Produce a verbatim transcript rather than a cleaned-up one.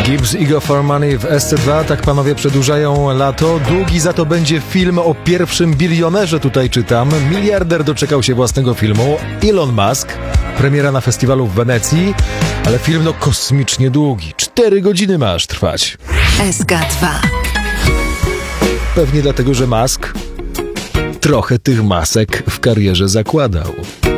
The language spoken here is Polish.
Gibbs Ego for Money w S C dwa, tak panowie przedłużają lato. Długi za to będzie film o pierwszym bilionerze, tutaj czytam. Miliarder doczekał się własnego filmu. Elon Musk. Premiera na festiwalu w Wenecji, ale film no kosmicznie długi. Cztery godziny ma aż trwać. S K dwa. Pewnie dlatego, że Musk trochę tych masek w karierze zakładał.